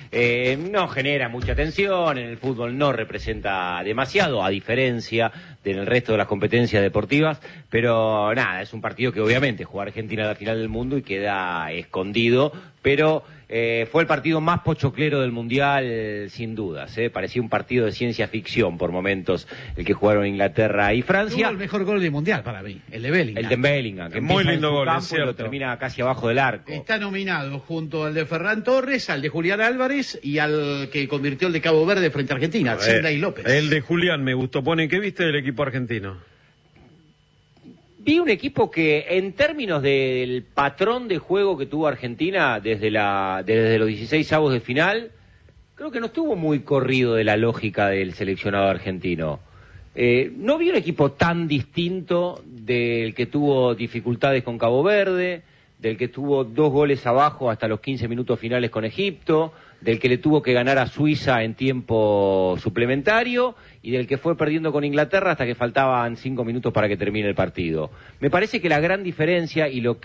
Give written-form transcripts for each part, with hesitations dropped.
No genera mucha tensión, en el fútbol no representa demasiado, a diferencia del resto de las competencias deportivas, pero nada, es un partido que obviamente juega Argentina a la final del mundo y queda escondido, pero fue el partido más pochoclero del Mundial, sin dudas, parecía un partido de ciencia ficción por momentos el que jugaron Inglaterra y Francia. Tuvo el mejor gol del Mundial para mí, el de Bellingham. El de Bellingham, que muy lindo gol, campo y lo termina casi abajo del arco. Está nominado junto al de Ferran Torres, al de Julián Álvarez y al que convirtió el de Cabo Verde frente a Argentina, Sidney López. El de Julián me gustó. Pone, ¿qué viste del equipo argentino? Vi un equipo que, en términos del patrón de juego que tuvo Argentina desde los 16avos de final, creo que no estuvo muy corrido de la lógica del seleccionado argentino. No vi un equipo tan distinto del que tuvo dificultades con Cabo Verde, del que tuvo 2 goles abajo hasta los 15 minutos finales con Egipto, del que le tuvo que ganar a Suiza en tiempo suplementario y del que fue perdiendo con Inglaterra hasta que faltaban 5 minutos para que termine el partido. Me parece que la gran diferencia y lo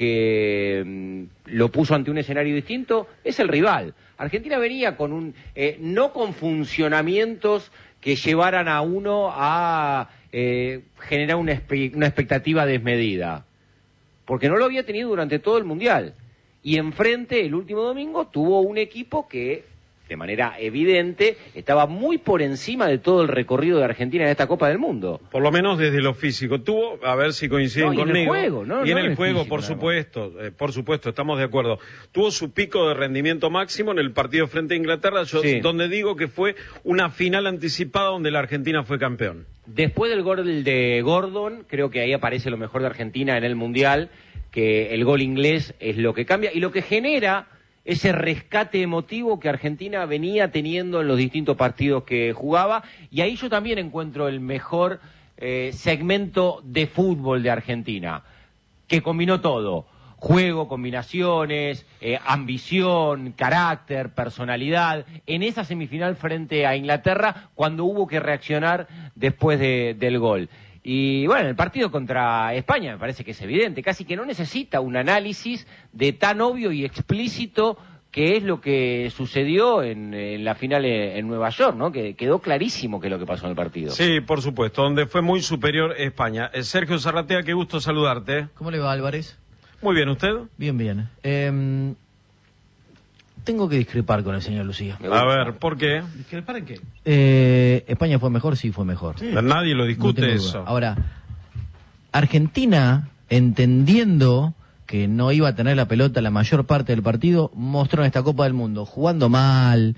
que lo puso ante un escenario distinto es el rival. Argentina venía con no con funcionamientos que llevaran a uno a generar una expectativa desmedida, porque no lo había tenido durante todo el Mundial. Y enfrente, el último domingo, tuvo un equipo que, de manera evidente, estaba muy por encima de todo el recorrido de Argentina en esta Copa del Mundo. Por lo menos desde lo físico. Tuvo, a ver si coinciden conmigo. En el juego, ¿no? Y en el juego, por supuesto, estamos de acuerdo. Tuvo su pico de rendimiento máximo en el partido frente a Inglaterra, donde digo que fue una final anticipada donde la Argentina fue campeón. Después del gol de Gordon, creo que ahí aparece lo mejor de Argentina en el Mundial, que el gol inglés es lo que cambia y lo que genera ese rescate emotivo que Argentina venía teniendo en los distintos partidos que jugaba, y ahí yo también encuentro el mejor segmento de fútbol de Argentina, que combinó todo: juego, combinaciones, ambición, carácter, personalidad, en esa semifinal frente a Inglaterra, cuando hubo que reaccionar después del gol. Y bueno, el partido contra España me parece que es evidente, casi que no necesita un análisis de tan obvio y explícito que es lo que sucedió en la final en Nueva York, ¿no? Que quedó clarísimo que es lo que pasó en el partido. Sí, por supuesto, donde fue muy superior España. Sergio Zarratea, qué gusto saludarte. ¿Cómo le va, Álvarez? Muy bien, ¿usted? Bien, bien. Tengo que discrepar con el señor Lucía. A ver, ¿por qué? ¿Discrepar en qué? España fue mejor, sí fue mejor. Sí. Nadie lo discute, no eso. Ahora, Argentina, entendiendo que no iba a tener la pelota la mayor parte del partido, mostró en esta Copa del Mundo, jugando mal,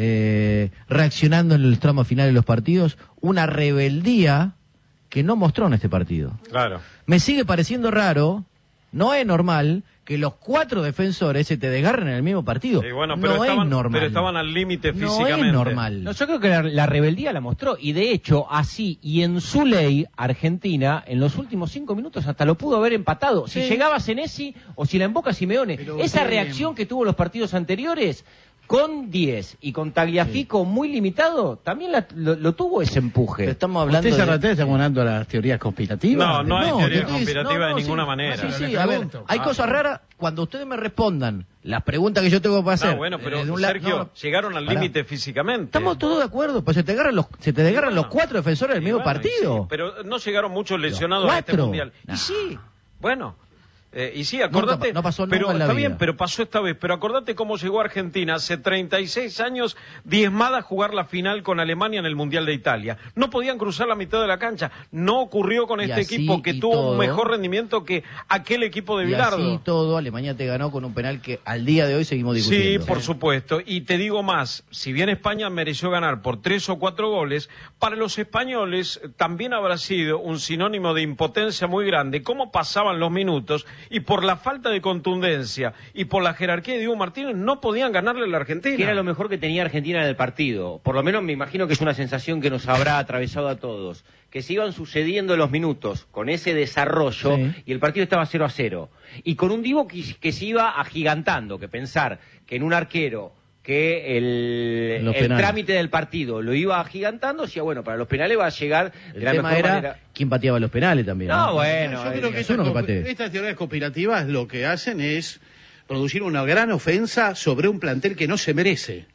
reaccionando en el tramo final de los partidos, una rebeldía que no mostró en este partido. Claro. Me sigue pareciendo raro, no es normal que los 4 defensores se te desgarren en el mismo partido. Sí, bueno, no es normal. Pero estaban al límite físicamente. No es normal. No, yo creo que la rebeldía la mostró, y de hecho, así, y en su ley, Argentina, en los últimos 5 minutos hasta lo pudo haber empatado. Sí. Si llegaba Senesi o si la emboca Simeone. Pero esa reacción que tuvo los partidos anteriores, con 10 y con Tagliafico muy limitado, también lo tuvo ese empuje. Pero estamos hablando ¿Usted, Zarratea, está abonando a las teorías conspirativas? No hay teoría te conspirativa de ninguna sí, manera. Sí, a ver, hay cosas raras. Cuando ustedes me respondan las preguntas que yo tengo para hacer. No, bueno, pero de Sergio, llegaron al límite físicamente. Estamos todos de acuerdo, pues se te desgarran los 4 defensores del mismo partido. Sí, pero no llegaron muchos lesionados a este Mundial. Nah. Y sí, bueno... y sí, acordate, no pasó nunca pero en la está vida. bien, pero pasó esta vez. Pero acordate cómo llegó Argentina hace 36 años diezmada a jugar la final con Alemania en el Mundial de Italia. No podían cruzar la mitad de la cancha. No ocurrió con este equipo que tuvo un mejor rendimiento que aquel equipo de Bilardo. Y así todo, Alemania te ganó con un penal que al día de hoy seguimos discutiendo. Sí, por supuesto. Y te digo más, si bien España mereció ganar por 3 o 4 goles, para los españoles también habrá sido un sinónimo de impotencia muy grande. Cómo pasaban los minutos y por la falta de contundencia y por la jerarquía de Diego Martínez no podían ganarle a la Argentina. Que era lo mejor que tenía Argentina en el partido. Por lo menos me imagino que es una sensación que nos habrá atravesado a todos. Que se iban sucediendo los minutos con ese desarrollo, sí, y el partido estaba 0-0. Y con un Divo que se iba agigantando, que pensar que en un arquero que el trámite del partido lo iba agigantando, decía, bueno, para los penales va a llegar de la mejor manera. ¿Quién pateaba los penales también? No, bueno. Yo creo que estas teorías conspirativas lo que hacen es producir una gran ofensa sobre un plantel que no se merece.